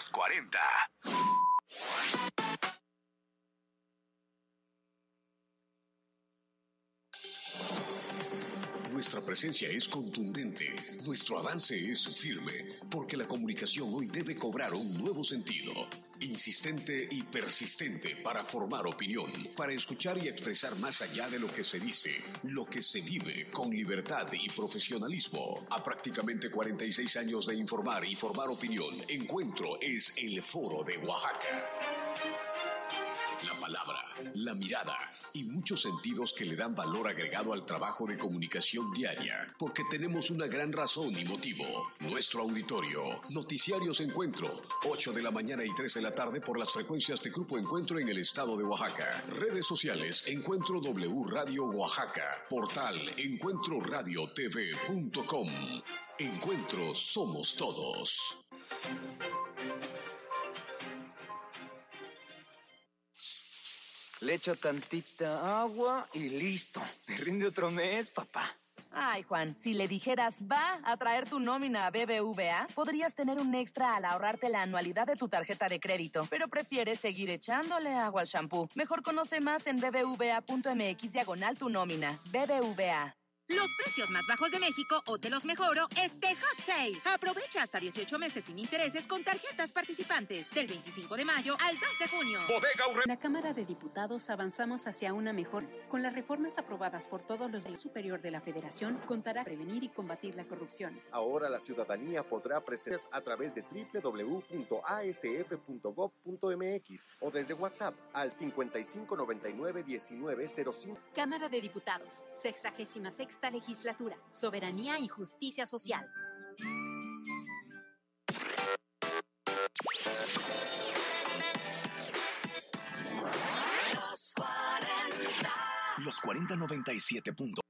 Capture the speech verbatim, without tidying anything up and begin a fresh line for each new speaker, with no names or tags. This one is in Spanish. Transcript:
los cuarenta. Nuestra presencia es contundente, nuestro avance es firme, porque la comunicación hoy debe cobrar un nuevo sentido, insistente y persistente para formar opinión, para escuchar y expresar más allá de lo que se dice, lo que se vive con libertad y profesionalismo. A prácticamente cuarenta y seis años de informar y formar opinión, Encuentro es el Foro de Oaxaca. La palabra, la mirada y muchos sentidos que le dan valor agregado al trabajo de comunicación diaria, porque tenemos una gran razón y motivo. Nuestro auditorio, Noticiarios Encuentro, ocho de la mañana y tres de la tarde por las frecuencias de Grupo Encuentro en el estado de Oaxaca. Redes sociales, Encuentro W Radio Oaxaca. Portal encuentro radio t v punto com. Encuentro somos todos.
Le echo tantita agua y listo. Me rinde otro mes, papá.
Ay, Juan, si le dijeras va a traer tu nómina a B B V A, podrías tener un extra al ahorrarte la anualidad de tu tarjeta de crédito. Pero prefieres seguir echándole agua al shampoo. Mejor conoce más en bbva.mx diagonal tu nómina. B B V A.
Los precios más bajos de México o te los mejoro este Hot Sale. Aprovecha hasta dieciocho meses sin intereses con tarjetas participantes del veinticinco de mayo al dos de junio.
Bodega Urre. En la Cámara de Diputados avanzamos hacia una mejor. Con las reformas aprobadas por todos los del superior de la Federación, contará prevenir y combatir la corrupción.
Ahora la ciudadanía podrá presentarse a través de doble u doble u doble u punto a s f punto gob punto m x o desde WhatsApp al cincuenta y cinco noventa y nueve diecinueve cero cinco.
Cámara de Diputados, sexagésima sexta legislatura, soberanía y justicia social.
Los cuarenta noventa y siete punto